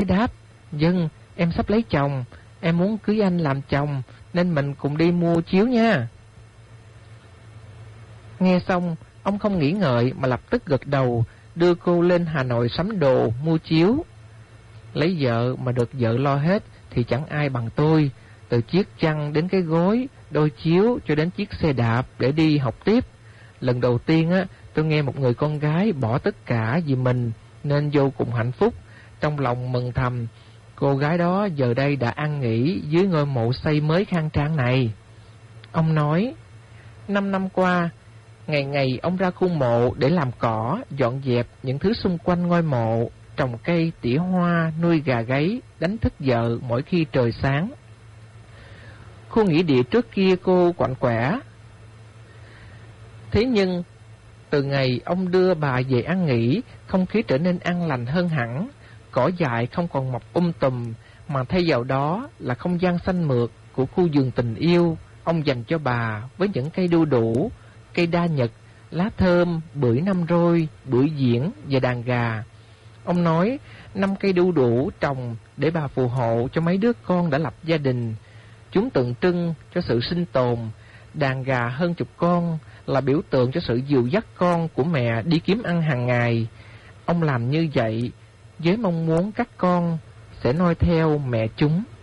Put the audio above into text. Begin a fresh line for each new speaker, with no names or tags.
gái đáp: "Vâng, em sắp lấy chồng, em muốn cưới anh làm chồng, nên mình cùng đi mua chiếu nha." Nghe xong, ông không nghĩ ngợi mà lập tức gật đầu, đưa cô lên Hà Nội sắm đồ, mua chiếu. Lấy vợ mà được vợ lo hết thì chẳng ai bằng tôi, từ chiếc chăn đến cái gối, đôi chiếu cho đến chiếc xe đạp để đi học tiếp. Lần đầu tiên tôi nghe một người con gái bỏ tất cả vì mình nên vô cùng hạnh phúc, trong lòng mừng thầm, cô gái đó giờ đây đã an nghỉ dưới ngôi mộ xây mới khang trang này. Ông nói, 5 năm qua, ngày ngày ông ra khu mộ để làm cỏ, dọn dẹp những thứ xung quanh ngôi mộ, trồng cây, tỉa hoa, nuôi gà gáy, đánh thức vợ mỗi khi trời sáng. Khu nghĩa địa trước kia cô quạnh quẻ. Thế nhưng, từ ngày ông đưa bà về ăn nghỉ, không khí trở nên an lành hơn hẳn, cỏ dại không còn mọc tùm, mà thay vào đó là không gian xanh mượt của khu vườn tình yêu ông dành cho bà với những cây đu đủ, cây đa nhật, lá thơm, bưởi năm roi, bưởi diễn và đàn gà. Ông nói 5 cây đu đủ trồng để bà phù hộ cho mấy đứa con đã lập gia đình. Chúng tượng trưng cho sự sinh tồn. Đàn gà hơn 10 con là biểu tượng cho sự dìu dắt con của mẹ đi kiếm ăn hàng ngày. Ông làm như vậy với mong muốn các con sẽ noi theo mẹ chúng.